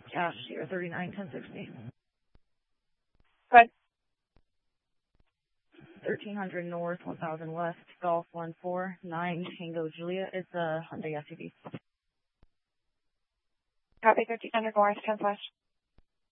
Cash, Sierra 39, 1060. Good. 1300 North, 1000 West, Golf 149, Tango Julia. It's a Hyundai SUV. Copy 1300 North, 10 West.